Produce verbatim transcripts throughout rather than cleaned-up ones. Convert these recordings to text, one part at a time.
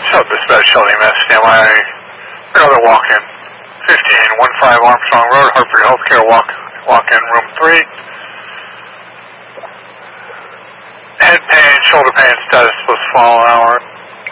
South Dispatch, Shelby, Mass. Stand by. Another walk-in. fifteen fifteen Armstrong Road, Hartford Healthcare, walk, walk-in, room three. Head pain, shoulder pain, status supposed to follow an hour.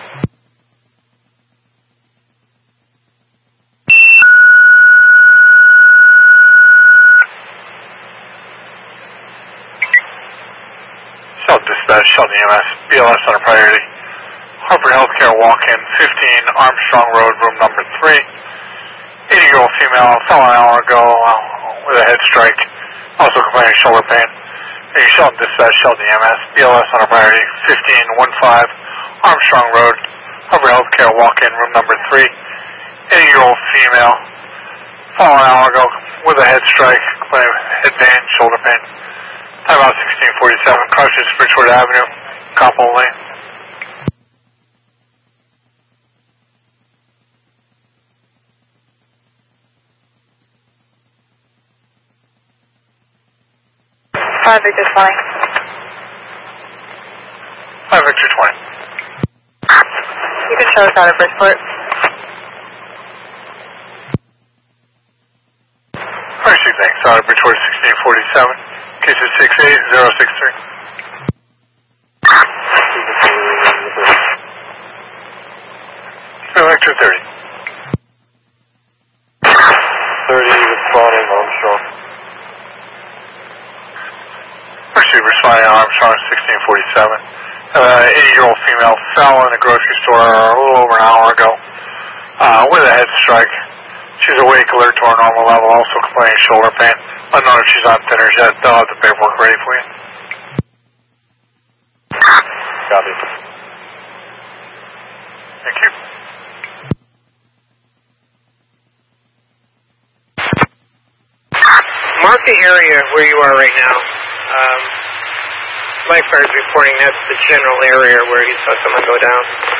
South Dispatch, Shelby, M S, B L S on a priority. Hartford Healthcare, walk-in, fifteen Armstrong Road, room number three. eighty-year-old female, fell an hour ago uh, with a head strike, also complaining of shoulder pain. Hey, Shelton Dispatch, Shelton E M S, B L S on a priority, fifteen fifteen Armstrong Road, Hartford Healthcare, walk-in, room number three. eighty-year-old female, fell an hour ago with a head strike, complaining of head pain, shoulder pain. Time out sixteen forty-seven, Crouches, Bridgewater Avenue, Compo Lane. five Victor twenty. five Victor twenty. You can show us out of Bridgeport. Mercy, thanks. Out of Bridgeport sixteen forty-seven. Case is six eight zero six three. Victor thirty. thirty responding Armstrong. Mercy responding Armstrong sixteen forty-seven. Uh, eighty-year-old female fell in a grocery store a little over an hour ago uh, with a head strike. She's awake, alert to our normal level, also complaining of shoulder pain. Unknown if she's on thinners yet. They'll have the paperwork ready for you. Copy. Thank you. Mark the area where you are right now. Um, Lifeguard's reporting that's the general area where he saw someone go down.